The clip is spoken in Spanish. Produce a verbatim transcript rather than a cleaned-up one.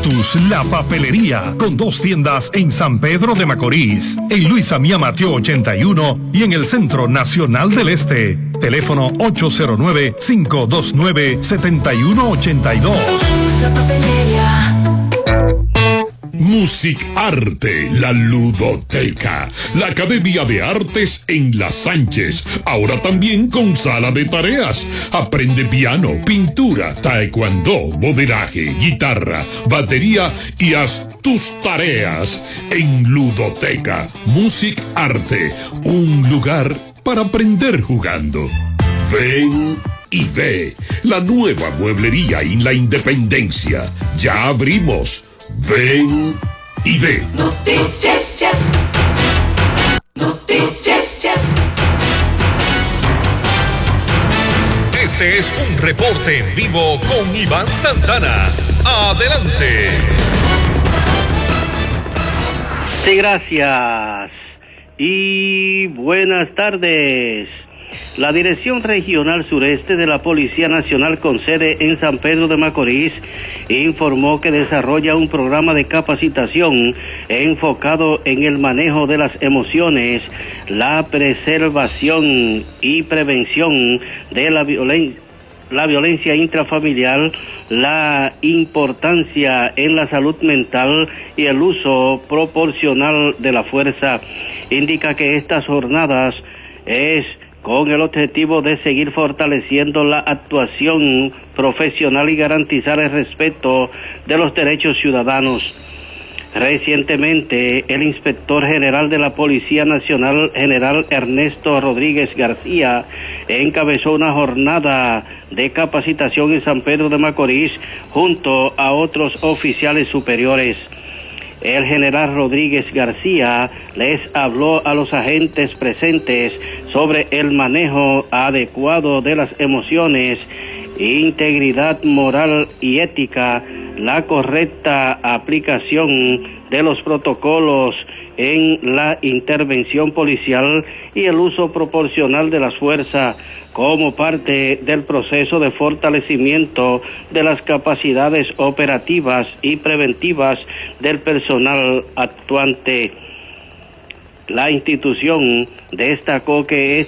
Lotus, la papelería, con dos tiendas en San Pedro de Macorís, en Luis Amía Mateo ochenta y uno y en el Centro Nacional del Este. Teléfono ocho cero nueve, cinco dos nueve, siete uno ocho dos. La papelería. Music Arte, la ludoteca, la Academia de Artes en Las Sánchez, ahora también con sala de tareas. Aprende piano, pintura, taekwondo, modelaje, guitarra, batería y haz tus tareas en Ludoteca. Music Arte, un lugar para aprender jugando. Ven y ve la nueva mueblería en la Independencia. Ya abrimos. Ven y ve. Noticias. Noticias. Este es un reporte en vivo con Iván Santana. Adelante. Sí, gracias. Y buenas tardes. La Dirección Regional Sureste de la Policía Nacional con sede en San Pedro de Macorís informó que desarrolla un programa de capacitación enfocado en el manejo de las emociones, la preservación y prevención de la violencia, la violencia intrafamiliar, la importancia en la salud mental y el uso proporcional de la fuerza. Indica que estas jornadas es con el objetivo de seguir fortaleciendo la actuación profesional y garantizar el respeto de los derechos ciudadanos. Recientemente, el inspector general de la Policía Nacional, general Ernesto Rodríguez García, encabezó una jornada de capacitación en San Pedro de Macorís junto a otros oficiales superiores. El general Rodríguez García les habló a los agentes presentes sobre el manejo adecuado de las emociones, integridad moral y ética, la correcta aplicación de los protocolos en la intervención policial y el uso proporcional de las fuerzas como parte del proceso de fortalecimiento de las capacidades operativas y preventivas del personal actuante. La institución destacó que